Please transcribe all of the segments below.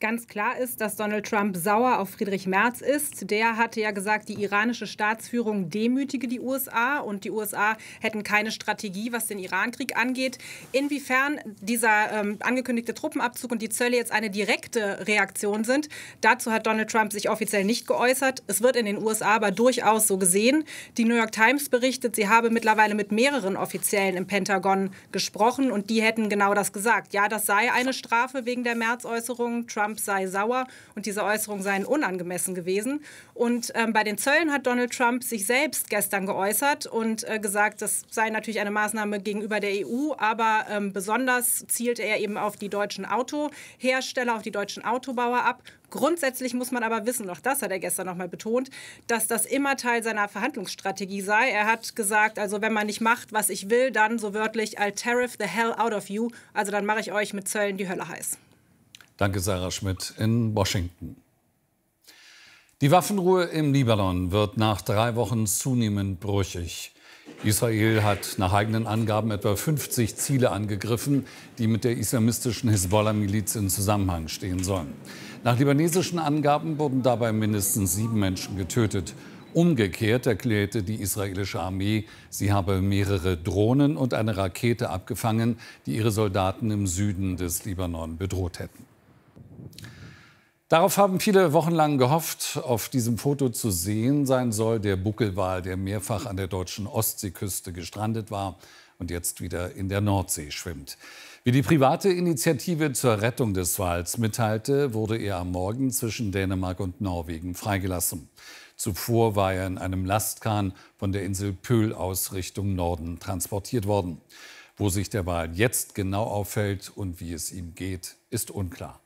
Ganz klar ist, dass Donald Trump sauer auf Friedrich Merz ist. Der hatte ja gesagt, die iranische Staatsführung demütige die USA und die USA hätten keine Strategie, was den Irankrieg angeht. Inwiefern dieser angekündigte Truppenabzug und die Zölle jetzt eine direkte Reaktion sind, dazu hat Donald Trump sich offiziell nicht geäußert. Es wird in den USA aber durchaus so gesehen. Die New York Times berichtet, sie habe mittlerweile mit mehreren Offiziellen im Pentagon gesprochen und die hätten genau das gesagt. Ja, das sei eine Strafe wegen der Merz-Äußerung. Trump sei sauer und diese Äußerungen seien unangemessen gewesen. Und bei den Zöllen hat Donald Trump sich selbst gestern geäußert und gesagt, das sei natürlich eine Maßnahme gegenüber der EU, aber besonders zielte er eben auf die deutschen Autohersteller, auf die deutschen Autobauer ab. Grundsätzlich muss man aber wissen, auch das hat er gestern noch mal betont, dass das immer Teil seiner Verhandlungsstrategie sei. Er hat gesagt, also wenn man nicht macht, was ich will, dann so wörtlich, I'll tariff the hell out of you. Also dann mache ich euch mit Zöllen die Hölle heiß. Danke, Sarah Schmidt in Washington. Die Waffenruhe im Libanon wird nach 3 Wochen zunehmend brüchig. Israel hat nach eigenen Angaben etwa 50 Ziele angegriffen, die mit der islamistischen Hisbollah-Miliz in Zusammenhang stehen sollen. Nach libanesischen Angaben wurden dabei mindestens 7 Menschen getötet. Umgekehrt erklärte die israelische Armee, sie habe mehrere Drohnen und eine Rakete abgefangen, die ihre Soldaten im Süden des Libanon bedroht hätten. Darauf haben viele wochenlang gehofft. Auf diesem Foto zu sehen sein soll der Buckelwal, der mehrfach an der deutschen Ostseeküste gestrandet war und jetzt wieder in der Nordsee schwimmt. Wie die private Initiative zur Rettung des Wals mitteilte, wurde er am Morgen zwischen Dänemark und Norwegen freigelassen. Zuvor war er in einem Lastkahn von der Insel Pöhl aus Richtung Norden transportiert worden. Wo sich der Wal jetzt genau aufhält und wie es ihm geht, ist unklar.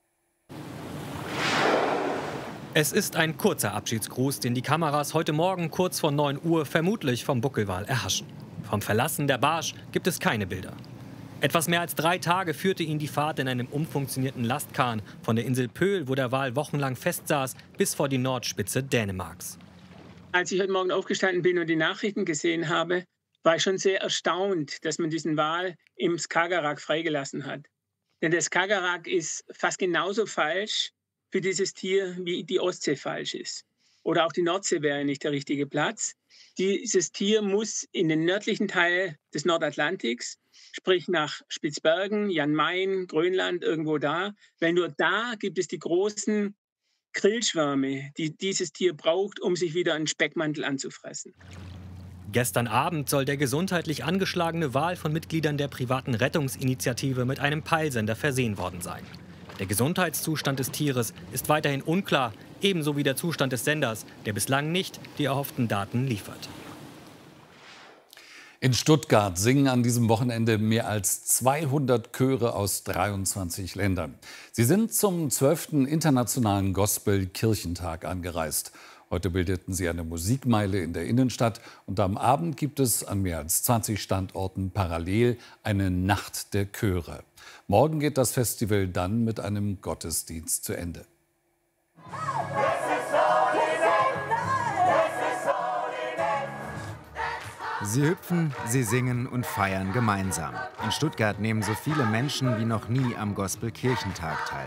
Es ist ein kurzer Abschiedsgruß, den die Kameras heute Morgen kurz vor 9 Uhr vermutlich vom Buckelwal erhaschen. Vom Verlassen der Barge gibt es keine Bilder. Etwas mehr als 3 Tage führte ihn die Fahrt in einem umfunktionierten Lastkahn von der Insel Pöhl, wo der Wal wochenlang festsaß, bis vor die Nordspitze Dänemarks. Als ich heute Morgen aufgestanden bin und die Nachrichten gesehen habe, war ich schon sehr erstaunt, dass man diesen Wal im Skagerrak freigelassen hat. Denn der Skagerrak ist fast genauso falsch für dieses Tier, wie die Ostsee falsch ist. Oder auch die Nordsee wäre nicht der richtige Platz. Dieses Tier muss in den nördlichen Teil des Nordatlantiks, sprich nach Spitzbergen, Jan Mayen, Grönland, irgendwo da. Weil nur da gibt es die großen Grillschwärme, die dieses Tier braucht, um sich wieder einen Speckmantel anzufressen. Gestern Abend soll der gesundheitlich angeschlagene Wal von Mitgliedern der privaten Rettungsinitiative mit einem Peilsender versehen worden sein. Der Gesundheitszustand des Tieres ist weiterhin unklar, ebenso wie der Zustand des Senders, der bislang nicht die erhofften Daten liefert. In Stuttgart singen an diesem Wochenende mehr als 200 Chöre aus 23 Ländern. Sie sind zum 12. Internationalen Gospel-Kirchentag angereist. Heute bildeten sie eine Musikmeile in der Innenstadt und am Abend gibt es an mehr als 20 Standorten parallel eine Nacht der Chöre. Morgen geht das Festival dann mit einem Gottesdienst zu Ende. Sie hüpfen, sie singen und feiern gemeinsam. In Stuttgart nehmen so viele Menschen wie noch nie am Gospel-Kirchentag teil.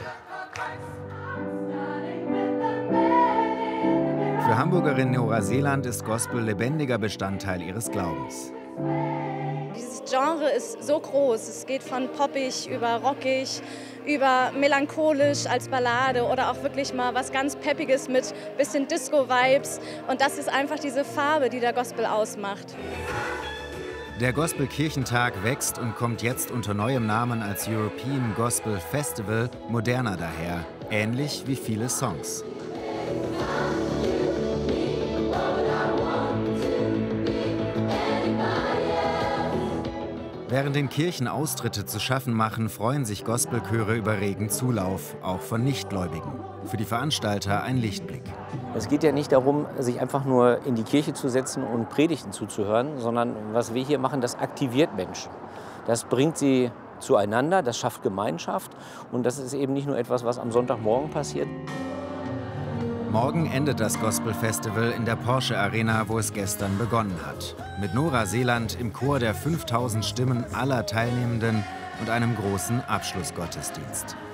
Für Hamburgerin Nora Seeland ist Gospel lebendiger Bestandteil ihres Glaubens. Dieses Genre ist so groß. Es geht von poppig über rockig, über melancholisch als Ballade oder auch wirklich mal was ganz Peppiges mit bisschen Disco-Vibes. Und das ist einfach diese Farbe, die der Gospel ausmacht. Der Gospel-Kirchentag wächst und kommt jetzt unter neuem Namen als European Gospel Festival, moderner daher, ähnlich wie viele Songs. Während den Kirchen Austritte zu schaffen machen, freuen sich Gospelchöre über regen Zulauf, auch von Nichtgläubigen. Für die Veranstalter ein Lichtblick. Es geht ja nicht darum, sich einfach nur in die Kirche zu setzen und Predigten zuzuhören, sondern was wir hier machen, das aktiviert Menschen. Das bringt sie zueinander, das schafft Gemeinschaft und das ist eben nicht nur etwas, was am Sonntagmorgen passiert. Morgen endet das Gospel-Festival in der Porsche Arena, wo es gestern begonnen hat. Mit Nora Seeland im Chor der 5000 Stimmen aller Teilnehmenden und einem großen Abschlussgottesdienst.